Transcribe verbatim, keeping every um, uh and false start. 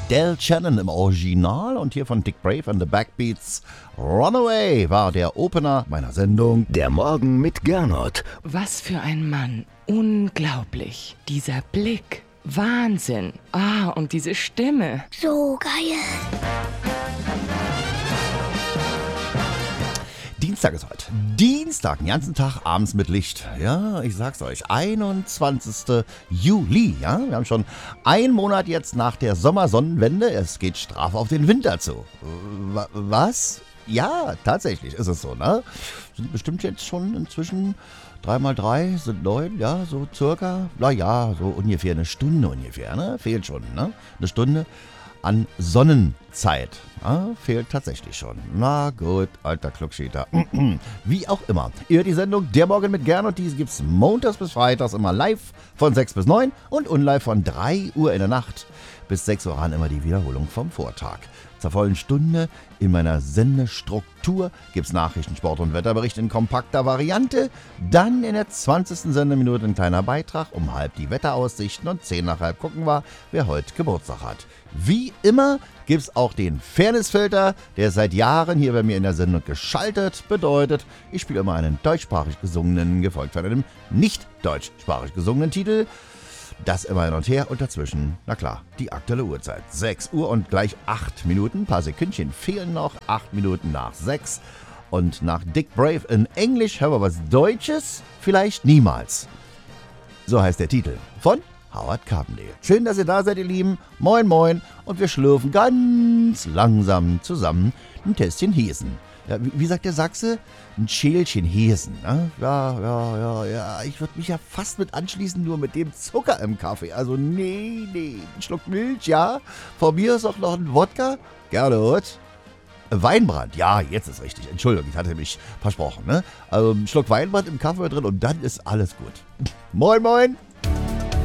Del Shannon im Original und hier von Dick Brave and the Backbeats. Runaway war der Opener meiner Sendung. Der Morgen mit Gernot. Was für ein Mann. Unglaublich. Dieser Blick. Wahnsinn. Ah, und diese Stimme. So geil. Dienstag ist heute. Dienstag, den ganzen Tag abends mit Licht. Ja, ich sag's euch, einundzwanzigsten Juli. Ja, wir haben schon einen Monat jetzt nach der Sommersonnenwende. Es geht straff auf den Winter zu. Wa- Was? Ja, tatsächlich ist es so, ne? Sind bestimmt jetzt schon inzwischen drei mal drei sind neun, ja, so circa. Na ja, so ungefähr eine Stunde ungefähr, ne? Fehlt schon, ne? Eine Stunde an Sonnenzeit. Ja, fehlt tatsächlich schon. Na gut, alter Kluckschäter. Wie auch immer. Ihr hört die Sendung Der Morgen mit Gernot. Diese gibt's montags bis freitags immer live von sechs bis neun und unlive von drei Uhr in der Nacht bis sechs Uhr an immer die Wiederholung vom Vortag. Zur vollen Stunde in meiner Sendestruktur gibt's Nachrichten, Sport und Wetterbericht in kompakter Variante. Dann in der zwanzigsten Sendeminute ein kleiner Beitrag, um halb die Wetteraussichten und zehn nach halb gucken wir, wer heute Geburtstag hat. Wie immer gibt's auch den Fairnessfilter, der ist seit Jahren hier bei mir in der Sendung geschaltet. Bedeutet, ich spiele immer einen deutschsprachig gesungenen, gefolgt von einem nicht deutschsprachig gesungenen Titel. Das immer hin und her und dazwischen, na klar, die aktuelle Uhrzeit. sechs Uhr und gleich acht Minuten. Ein paar Sekündchen fehlen noch. acht Minuten nach sechs. Und nach Dick Brave in Englisch hören wir was Deutsches? Vielleicht niemals. So heißt der Titel von Howard Carpendale. Schön, dass ihr da seid, ihr Lieben. Moin, moin. Und wir schlürfen ganz langsam zusammen ein Tässchen Hesen. Ja, wie, wie sagt der Sachse? Ein Schälchen Hesen. Ne? Ja, ja, ja, ja. Ich würde mich ja fast mit anschließen, nur mit dem Zucker im Kaffee. Also nee, nee. Ein Schluck Milch, ja. Von mir ist auch noch ein Wodka. Gernot. Weinbrand. Ja, jetzt ist richtig. Entschuldigung, ich hatte mich versprochen. Ne? Also ein Schluck Weinbrand im Kaffee drin und dann ist alles gut. Moin, moin.